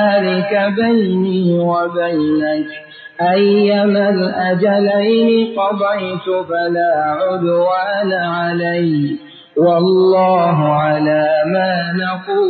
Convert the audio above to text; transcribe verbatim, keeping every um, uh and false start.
ذلك بيني وبينك أيما الأجلين قضيت فلا عدوان علي والله على ما نقول